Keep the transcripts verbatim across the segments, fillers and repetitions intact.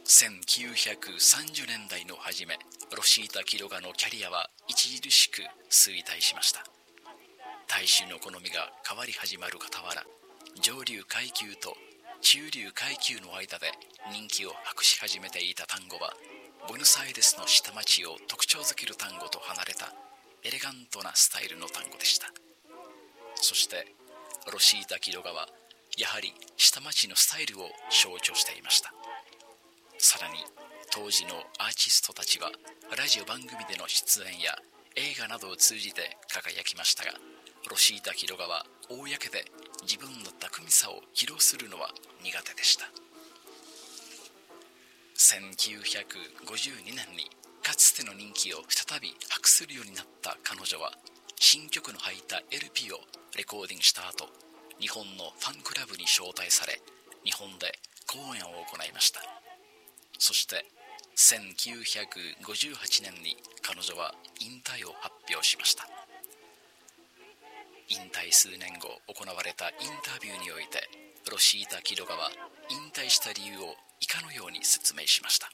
せんきゅうひゃくさんじゅうねんだいの初め、ロシータ・キロガのキャリアは著しく衰退しました。大衆の好みが変わり始まる傍ら、上流階級と中流階級の間で人気を博し始めていた単語は、ボヌスアイレスの下町を特徴づける単語と離れたエレガントなスタイルの単語でした。そしてロシータ・キロガはやはり下町のスタイルを象徴していました。さらに当時のアーティストたちはラジオ番組での出演や映画などを通じて輝きましたが、ロシータ・キロガは公で自分の巧みさを披露するのは苦手でした。せんきゅうひゃくごじゅうにねんにかつての人気を再び博するようになった彼女は、新曲の入った エルピー をレコーディングした後、日本のファンクラブに招待され、日本で公演を行いました。そしてせんきゅうひゃくごじゅうはちねんに彼女は引退を発表しました。引退数年後行われたインタビューにおいて、ロシータ・キロガは引退した理由を以下のように説明しました。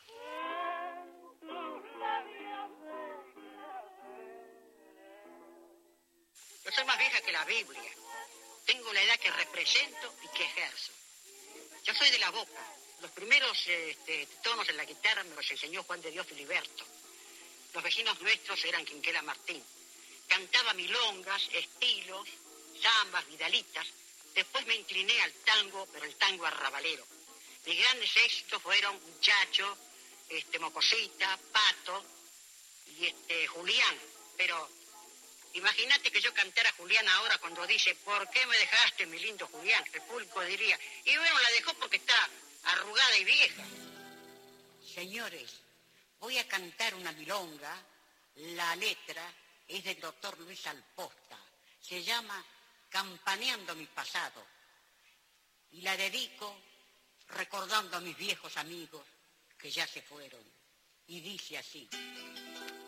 Yo soy más vieja que la Biblia. Tengo la edad que represento y que ejerzo. Yo soy de la Boca. Los primeros este, tonos en la guitarra me los enseñó Juan de Dios Filiberto. Los vecinos nuestros eran Quinquela Martín. Cantaba milongas, estilos, zambas, vidalitas. Después me incliné al tango, pero el tango arrabalero. Mis grandes éxitos fueron Muchacho, este, Mocosita, Pato y este, Julián. Pero imagínate que yo cantara Julián ahora cuando dice, ¿por qué me dejaste, mi lindo Julián? El público diría, y bueno, la dejó porque está arrugada y vieja. Señores, voy a cantar una milonga. La letra es del doctor Luis Alposta. Se llama Campaneando mi pasado. Y la dedico recordando a mis viejos amigos que ya se fueron. Y dice así.